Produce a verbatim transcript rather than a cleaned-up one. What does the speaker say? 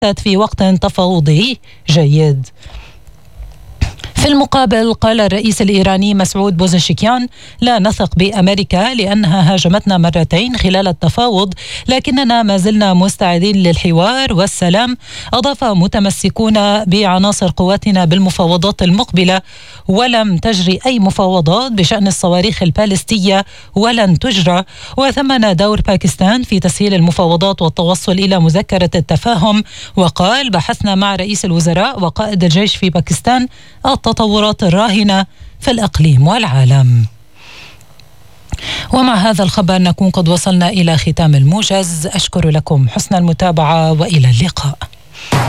في وقت تفاوضي جيد. في المقابل قال الرئيس الإيراني مسعود بوزشكيان: لا نثق بأمريكا لأنها هاجمتنا مرتين خلال التفاوض، لكننا ما زلنا مستعدين للحوار والسلام. أضاف: متمسكون بعناصر قواتنا بالمفاوضات المقبلة، ولم تجري أي مفاوضات بشأن الصواريخ البالستية ولن تجرى. وثمن دور باكستان في تسهيل المفاوضات والتوصل إلى مذكرة التفاهم، وقال: بحثنا مع رئيس الوزراء وقائد الجيش في باكستان التطورات الراهنة في الإقليم والعالم. ومع هذا الخبر نكون قد وصلنا إلى ختام الموجز. أشكر لكم حسن المتابعة وإلى اللقاء.